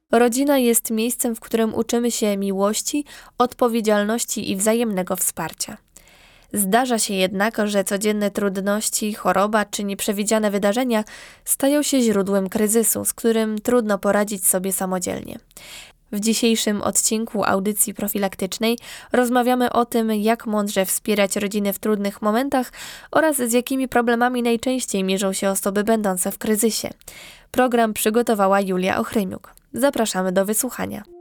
Rodzina jest miejscem, w którym uczymy się miłości, odpowiedzialności i wzajemnego wsparcia. Zdarza się jednak, że codzienne trudności, choroba czy nieprzewidziane wydarzenia stają się źródłem kryzysu, z którym trudno poradzić sobie samodzielnie. W dzisiejszym odcinku audycji profilaktycznej rozmawiamy o tym, jak mądrze wspierać rodziny w trudnych momentach oraz z jakimi problemami najczęściej mierzą się osoby będące w kryzysie. Program przygotowała Julia Ochrymiuk. Zapraszamy do wysłuchania.